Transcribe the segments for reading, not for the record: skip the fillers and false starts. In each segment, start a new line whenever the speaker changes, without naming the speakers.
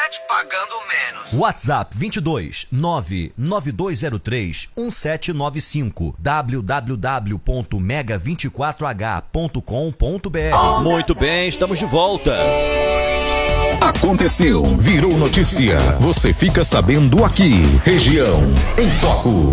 internet pagando menos.
WhatsApp 22 99203 1795 www.mega24h.com.br.
Muito bem, estamos de volta.
Aconteceu, virou notícia. Você fica sabendo aqui. Região em Foco.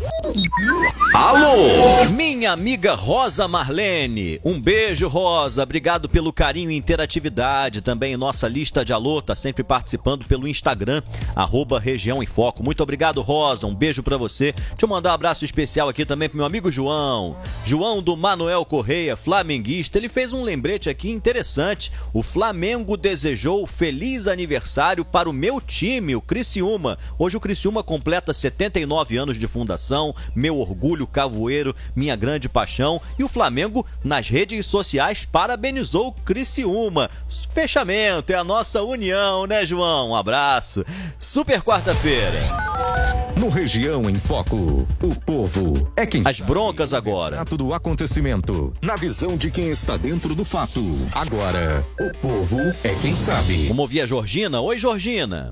Alô! Minha amiga Rosa Marlene. Um beijo, Rosa. Obrigado pelo carinho e interatividade. Também nossa lista de alô, tá sempre participando pelo Instagram, @Região em Foco. Muito obrigado, Rosa. Um beijo pra você. Deixa eu mandar um abraço especial aqui também pro meu amigo João. João do Manuel Correia, flamenguista. Ele fez um lembrete aqui interessante. O Flamengo desejou feliz aniversário para o meu time, o Criciúma. Hoje o Criciúma completa 79 anos de fundação. Meu orgulho cavoeiro, minha grande paixão. E o Flamengo, nas redes sociais, parabenizou o Criciúma. Fechamento, é a nossa união, né, João? Um abraço. Super quarta-feira.
No Região em Foco, o povo é quem
As broncas agora.
do acontecimento, na visão de quem está dentro do fato. Agora, o povo é quem sabe.
Vamos ouvir a Georgina? Oi, Georgina.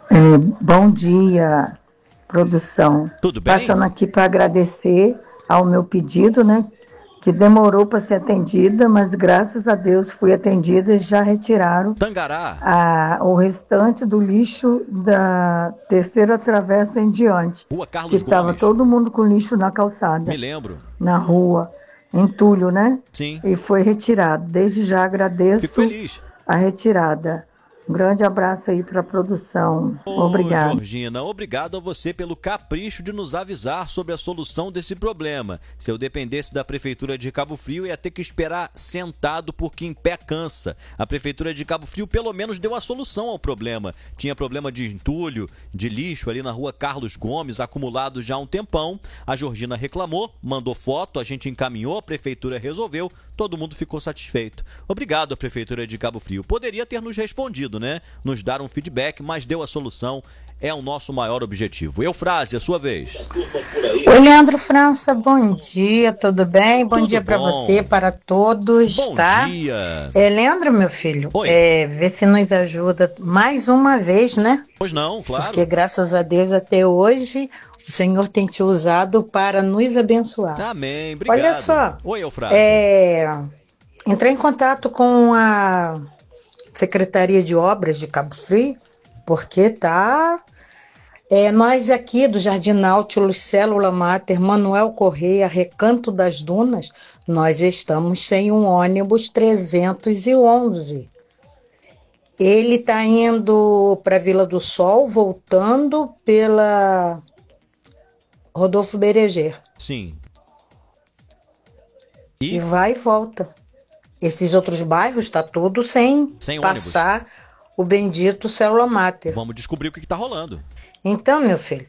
Bom dia, produção.
Tudo bem?
Passando aqui para agradecer ao meu pedido, né? Que demorou para ser atendida, mas graças a Deus fui atendida e já retiraram
Tangará.
o restante do lixo da terceira travessa em diante.
Rua Carlos
que estava
Gomes.
todo mundo com lixo na calçada.
Me lembro.
Na rua, entulho, né?
Sim.
E foi retirado. Desde já agradeço
Fico feliz.
a retirada. Um grande abraço aí para a produção. Obrigado.
Georgina, obrigado a você pelo capricho de nos avisar sobre a solução desse problema. Se eu dependesse da Prefeitura de Cabo Frio, ia ter que esperar sentado porque em pé cansa. A Prefeitura de Cabo Frio pelo menos deu a solução ao problema. Tinha problema de entulho, de lixo ali na rua Carlos Gomes, acumulado já há um tempão. A Georgina reclamou, mandou foto, a gente encaminhou, a Prefeitura resolveu, todo mundo ficou satisfeito. Obrigado à Prefeitura de Cabo Frio. Poderia ter nos respondido, né? Nos dar um feedback, mas deu a solução. É o nosso maior objetivo. Eufrásia, sua vez.
Oi, Leandro França, bom dia, tudo bem? Bom
Tudo
dia para
bom.
você, para todos,
Bom
tá?
dia.
Leandro, meu filho,
Oi.
vê se nos ajuda mais uma vez, né?
Pois não, claro.
Porque graças a Deus até hoje o Senhor tem te usado para nos abençoar.
Amém, obrigado.
Olha só.
Oi, Eufrásia.
Entrei em contato com a Secretaria de Obras de Cabo Frio, porque nós aqui do Jardim Nautilus, Célula Mater, Manuel Correia, Recanto das Dunas, nós estamos sem um ônibus 311. Ele está indo para Vila do Sol, voltando pela Rodolfo Bereger.
Sim.
E vai e volta. Esses outros bairros tá tudo sem passar o bendito Célula Mater.
Vamos descobrir o que está rolando.
Então, meu filho,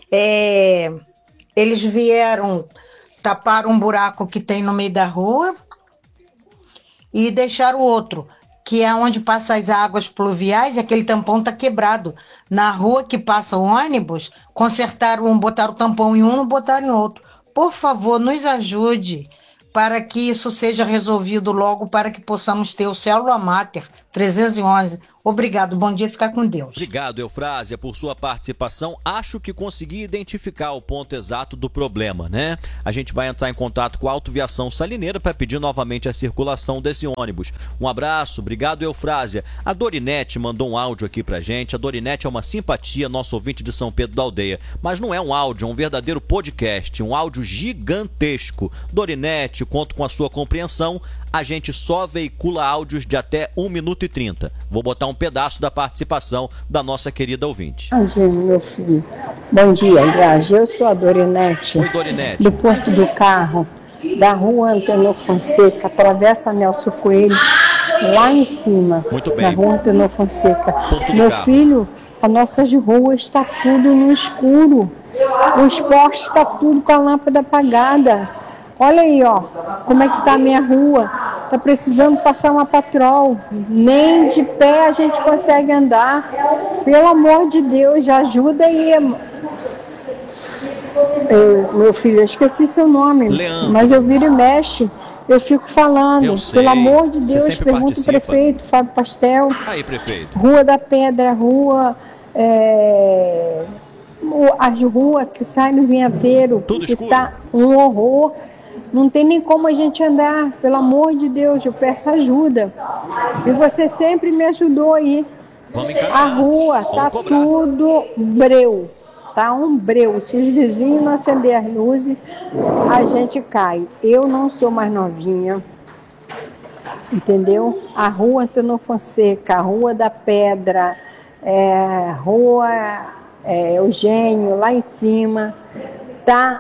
eles vieram, taparam um buraco que tem no meio da rua e deixaram outro, que é onde passam as águas pluviais, e aquele tampão tá quebrado. Na rua que passa o ônibus, consertaram um, botaram o tampão em um, não botaram em outro. Por favor, nos ajude para que isso seja resolvido logo, para que possamos ter o Célula Mater 311. Obrigado, bom dia, ficar com Deus.
Obrigado, Eufrásia, por sua participação. Acho que consegui identificar o ponto exato do problema, né? A gente vai entrar em contato com a Autoviação Salineira para pedir novamente a circulação desse ônibus. Um abraço, obrigado, Eufrásia. A Dorinete mandou um áudio aqui pra gente. A Dorinete é uma simpatia, nosso ouvinte de São Pedro da Aldeia. Mas não é um áudio, é um verdadeiro podcast, um áudio gigantesco. Dorinete, conto com a sua compreensão. A gente só veicula áudios de até 1 minuto e 30. Vou botar um pedaço da participação da nossa querida ouvinte.
Bom dia, meu filho. Bom dia, Andrade. Eu sou a Dorinete.
Oi, Dorinete.
Do Porto do Carro, da rua Antenor Fonseca, Travessa Nelson Coelho, lá em cima.
Muito bem.
Na rua Antenor Fonseca.
Porto do
Meu
Carro.
filho, as nossas ruas está tudo no escuro. Os postes está tudo com a lâmpada apagada. Olha aí, ó, como é que tá a minha rua. Tá precisando passar uma patrol. Nem de pé a gente consegue andar. Pelo amor de Deus, ajuda aí. Meu filho, eu esqueci seu nome.
Leandro.
Mas eu viro e mexe. Eu fico falando,
Eu sei.
pelo amor de
Você
Deus,
sempre
pergunta o
participa.
prefeito, Fábio Pastel.
Aí, prefeito.
Rua da Pedra, as ruas que saem no Vinhateiro,
Tudo
que
escuro.
tá um horror. Não tem nem como a gente andar, pelo amor de Deus, eu peço ajuda. E você sempre me ajudou aí.
Vamos encarar.
A rua tá
cobrar.
tudo breu, tá um breu. Se os vizinhos não acenderem as luzes, a gente cai. Eu não sou mais novinha, entendeu? A rua Antônio Fonseca, a Rua da Pedra, Rua Eugênio, lá em cima, tá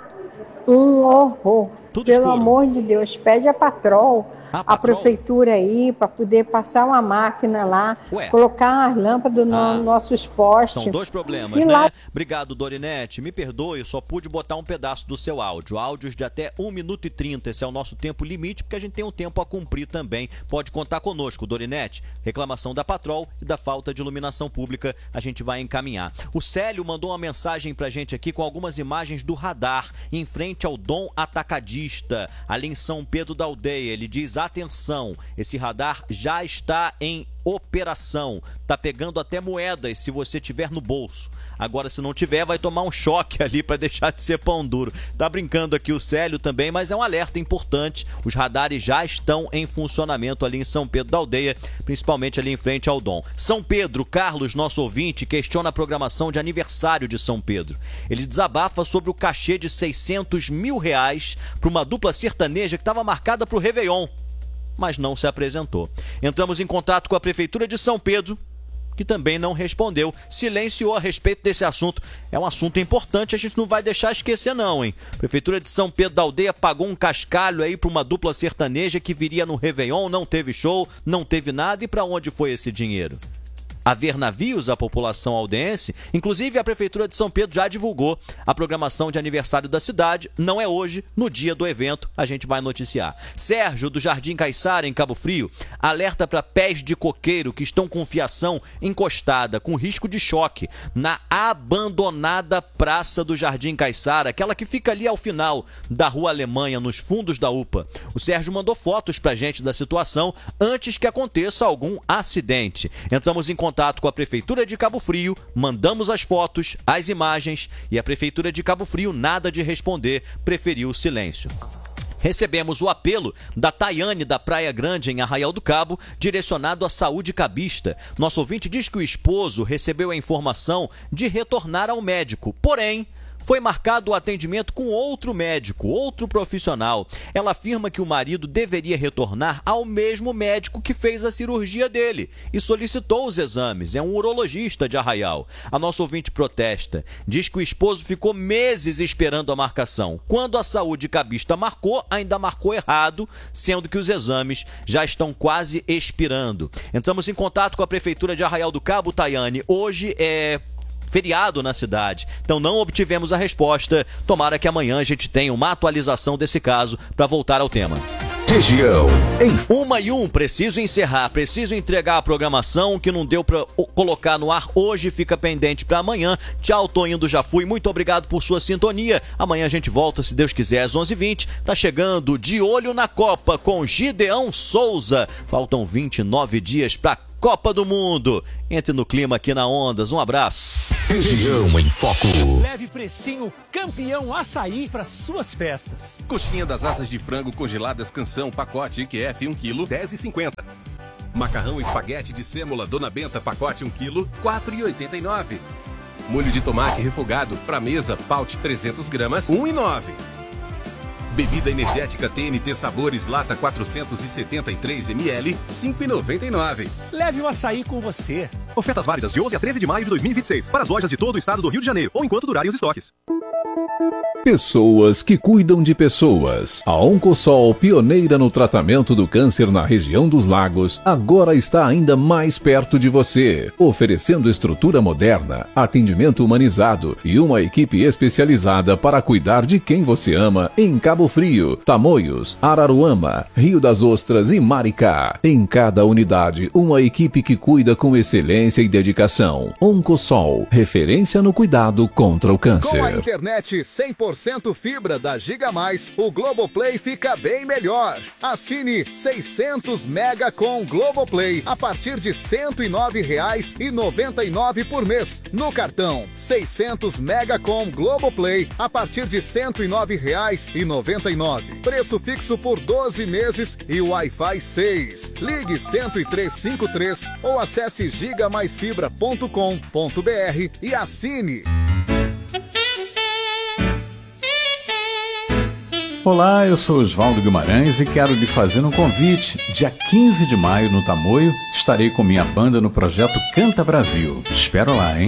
um horror.
Tudo
Pelo
escuro.
amor de Deus, pede a Patrol, a
Patrol?
prefeitura aí, para poder passar uma máquina lá,
Ué.
colocar as lâmpadas nos nossos postes.
São dois problemas,
E
né?
lá-
Obrigado, Dorinete. Me perdoe, eu só pude botar um pedaço do seu áudio. Áudios de até 1 minuto e 30. Esse é o nosso tempo limite, porque a gente tem um tempo a cumprir também. Pode contar conosco, Dorinete. Reclamação da Patrol e da falta de iluminação pública, a gente vai encaminhar. O Célio mandou uma mensagem pra gente aqui com algumas imagens do radar em frente ao Dom Atacadista, ali em São Pedro da Aldeia. Ele diz: atenção, esse radar já está em operação, tá pegando até moedas se você tiver no bolso. Agora, se não tiver, vai tomar um choque ali para deixar de ser pão duro. Tá brincando aqui o Célio também, mas é um alerta importante. Os radares já estão em funcionamento ali em São Pedro da Aldeia, principalmente ali em frente ao Dom. São Pedro, Carlos, nosso ouvinte, questiona a programação de aniversário de São Pedro. Ele desabafa sobre o cachê de R$600 mil para uma dupla sertaneja que estava marcada para o Réveillon, mas não se apresentou. Entramos em contato com a Prefeitura de São Pedro, que também não respondeu, silenciou a respeito desse assunto. É um assunto importante, a gente não vai deixar esquecer não, hein? A Prefeitura de São Pedro da Aldeia pagou um cascalho aí para uma dupla sertaneja que viria no Réveillon, não teve show, não teve nada, e para onde foi esse dinheiro? Haver navios à população aldense. Inclusive, a Prefeitura de São Pedro já divulgou a programação de aniversário da cidade. Não é hoje, no dia do evento, a gente vai noticiar. Sérgio, do Jardim Caiçara, em Cabo Frio, alerta para pés de coqueiro que estão com fiação encostada, com risco de choque, na abandonada Praça do Jardim Caiçara, aquela que fica ali ao final da Rua Alemanha, nos fundos da UPA. O Sérgio mandou fotos pra gente da situação antes que aconteça algum acidente. Entramos em contato com a Prefeitura de Cabo Frio, mandamos as fotos, as imagens, e a Prefeitura de Cabo Frio nada de responder, preferiu o silêncio. Recebemos o apelo da Tayane da Praia Grande, em Arraial do Cabo, direcionado à saúde cabista. Nosso ouvinte diz que o esposo recebeu a informação de retornar ao médico, porém foi marcado o atendimento com outro médico, outro profissional. Ela afirma que o marido deveria retornar ao mesmo médico que fez a cirurgia dele e solicitou os exames. É um urologista de Arraial. A nossa ouvinte protesta. Diz que o esposo ficou meses esperando a marcação. Quando a saúde cabista marcou, ainda marcou errado, sendo que os exames já estão quase expirando. Entramos em contato com a Prefeitura de Arraial do Cabo, Tayane. Hoje é feriado na cidade, então não obtivemos a resposta. Tomara que amanhã a gente tenha uma atualização desse caso para voltar ao tema.
Região em
1:01, preciso encerrar, preciso entregar a programação que não deu para colocar no ar hoje, fica pendente para amanhã. Tchau, tô indo, já fui, muito obrigado por sua sintonia. Amanhã a gente volta, se Deus quiser, às 11h20. Tá chegando De Olho na Copa com Gideão Souza. Faltam 29 dias para Copa do Mundo. Entre no clima aqui na Ondas. Um abraço.
Região em Foco.
Leve precinho campeão açaí para suas festas.
Coxinha das asas de frango congeladas Canção, pacote IQF 1 kg, 10,50. Macarrão espaguete de sêmola Dona Benta, pacote 1 kg, 4,89. Molho de tomate refogado para mesa, paute 300 gramas, 1,9. Bebida energética TNT Sabores, lata 473 ml, 5,99.
Leve o açaí com você.
Ofertas válidas de 11 a 13 de maio de 2026 para as lojas de todo o estado do Rio de Janeiro ou enquanto durarem os estoques.
Pessoas que cuidam de pessoas. A Oncosol, pioneira no tratamento do câncer na região dos lagos, agora está ainda mais perto de você, oferecendo estrutura moderna, atendimento humanizado e uma equipe especializada para cuidar de quem você ama em Cabo Frio, Tamoios, Araruama, Rio das Ostras e Maricá. Em cada unidade, uma equipe que cuida com excelência e dedicação. Oncosol, referência no cuidado contra o câncer.
Com a internet 100% 100% fibra da Giga Mais, o Globoplay fica bem melhor. Assine 600 mega com Globoplay a partir de R$ 109,99 por mês. No cartão, 600 mega com Globoplay a partir de R$ 109,99. Preço fixo por 12 meses e Wi-Fi 6. Ligue 10353 ou acesse gigamaisfibra.com.br e assine.
Olá, eu sou Oswaldo Guimarães e quero lhe fazer um convite. Dia 15 de maio, no Tamoio, estarei com minha banda no projeto Canta Brasil. Espero lá, hein?